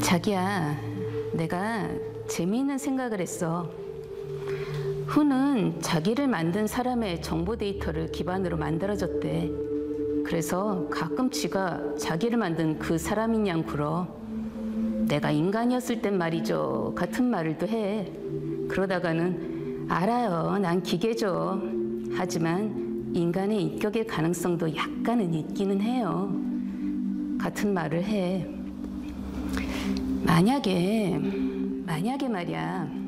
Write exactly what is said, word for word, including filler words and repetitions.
자기야, 내가 재미있는 생각을 했어. 훈은 자기를 만든 사람의 정보 데이터를 기반으로 만들어졌대. 그래서 가끔 지가 자기를 만든 그 사람인 양 굴어. 내가 인간이었을 땐 말이죠 같은 말을 또 해. 그러다가는 알아요, 난 기계죠. 하지만 인간의 인격의 가능성도 약간은 있기는 해요. 같은 말을 해. 만약에 만약에 말이야,